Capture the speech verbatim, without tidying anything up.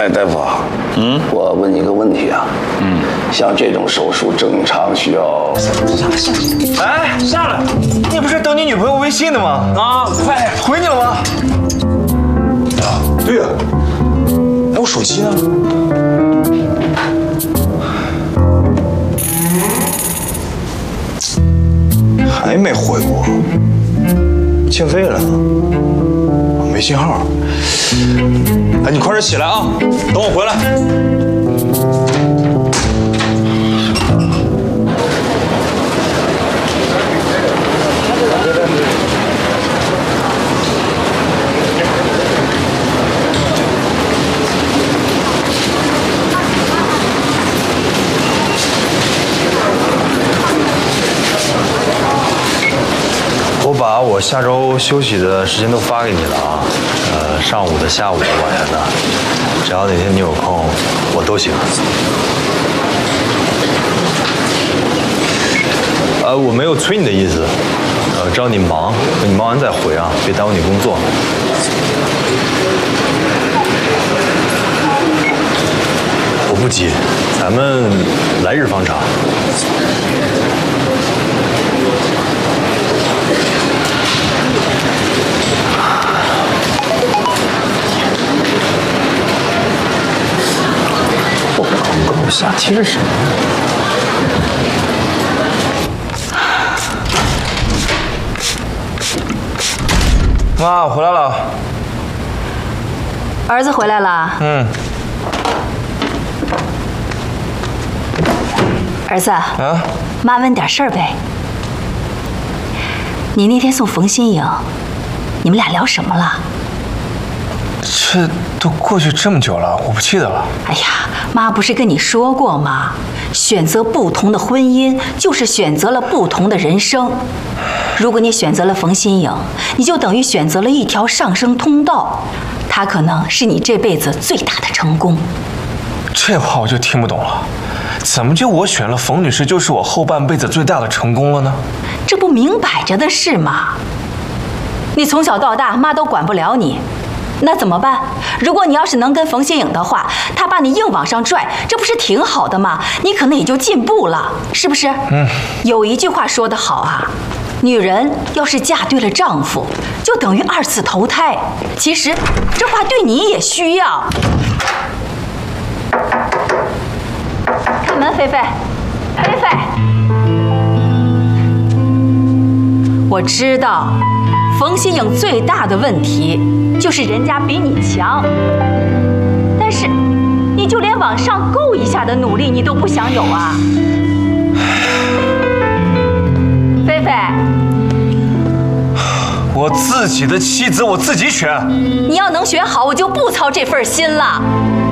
哎，大夫，嗯，我问你个问题啊，嗯，像这种手术正常需要下来下来，哎，下来！你不是等你女朋友微信的吗？啊，快回你了吗？啊，对呀。哎，我手机呢？还没回我，欠费了呢，没信号。哎，你快点起来啊，等我回来。我把我下周休息的时间都发给你了啊，呃，上午的、下午的、晚上的，只要哪天你有空，我都行。呃，我没有催你的意思，呃，只要你忙，你忙完再回啊，别耽误你工作。我不急，咱们来日方长。下期是什么？妈，我回来了。 儿子回来了。 嗯。 儿子。 啊。 妈问点事儿呗。你那天送冯新颖，你们俩聊什么了？ 这都过去这么久了，我不记得了。 哎呀，妈不是跟你说过吗？选择不同的婚姻，就是选择了不同的人生。如果你选择了冯新颖，你就等于选择了一条上升通道，它可能是你这辈子最大的成功。 这话我就听不懂了，怎么就我选了冯女士，就是我后半辈子最大的成功了呢？ 这不明摆着的事吗？你从小到大，妈都管不了你。那怎么办？如果你要是能跟冯新颖的话，他把你硬往上拽，这不是挺好的吗？你可能也就进步了，是不是？嗯。有一句话说得好啊，女人要是嫁对了丈夫，就等于二次投胎。其实这话对你也需要。开门，菲菲，菲菲。我知道。冯新颖最大的问题就是人家比你强，但是你就连往上够一下的努力你都不想有啊！菲菲， 我自己的妻子我自己选。 你要能选好，我就不操这份心了。